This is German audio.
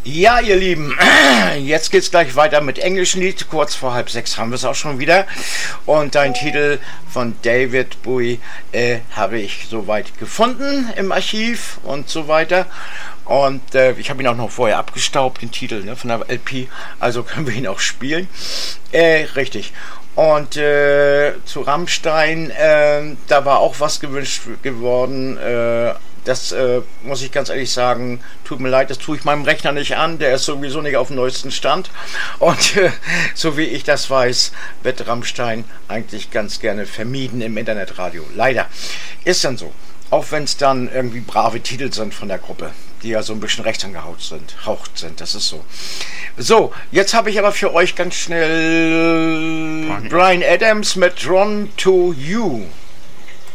Ja, ihr Lieben, jetzt geht's gleich weiter mit englischen Lied. Kurz vor 5:30 haben wir es auch schon wieder. Und ein Titel von David Bowie habe ich soweit gefunden im Archiv und so weiter. Und ich habe ihn auch noch vorher abgestaubt, den Titel, ne, von der LP. Also können wir ihn auch spielen. Richtig. Und zu Rammstein, da war auch was gewünscht geworden. Das muss ich ganz ehrlich sagen, tut mir leid, das tue ich meinem Rechner nicht an, der ist sowieso nicht auf dem neuesten Stand. Und so wie ich das weiß, wird Rammstein eigentlich ganz gerne vermieden im Internetradio. Leider. Ist dann so. Auch wenn es dann irgendwie brave Titel sind von der Gruppe, die ja so ein bisschen rechts angehaucht sind. Das ist so. So, jetzt habe ich aber für euch ganz schnell Bryan Adams mit Run to You.